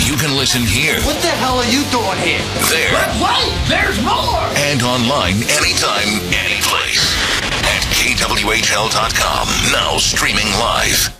You can listen here. What the hell are you doing here? There. But wait, there's more! And online anytime, anyplace. At kwhl.com. Now streaming live.